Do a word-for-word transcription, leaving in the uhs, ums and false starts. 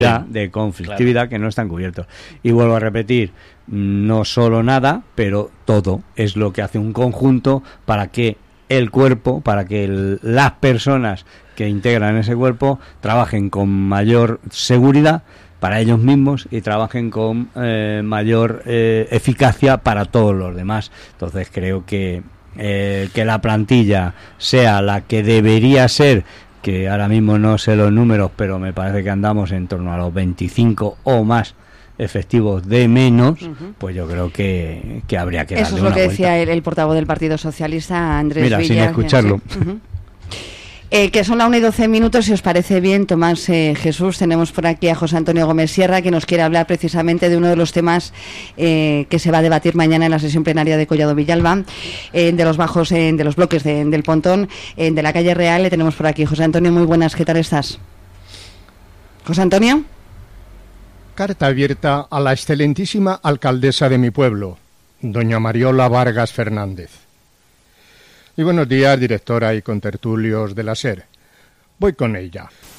de conflictividad, claro, que no están cubiertos. Y vuelvo a repetir, no solo nada, pero todo es lo que hace un conjunto para que el cuerpo, para que el, las personas que integran ese cuerpo trabajen con mayor seguridad para ellos mismos y trabajen con eh, mayor eh, eficacia para todos los demás. Entonces creo que eh, que la plantilla sea la que debería ser, que ahora mismo no sé los números, pero me parece que andamos en torno a los veinticinco o más efectivos de menos, uh-huh. pues yo creo que, que habría que darle Eso es lo una que vuelta. decía el, el portavoz del Partido Socialista, Andrés Mira, Villa. sin escucharlo. Sí. Uh-huh. Eh, que son la una y doce minutos, si os parece bien, Tomás eh, Jesús, tenemos por aquí a José Antonio Gómez Sierra, que nos quiere hablar precisamente de uno de los temas eh, que se va a debatir mañana en la sesión plenaria de Collado Villalba, eh, de los bajos, eh, de los bloques de, del Pontón, eh, de la calle Real. Le tenemos por aquí. José Antonio, muy buenas, ¿qué tal estás? José Antonio. Carta abierta a la excelentísima alcaldesa de mi pueblo, doña Mariola Vargas Fernández. Y buenos días, directora y contertulios de la SER. Voy con ella.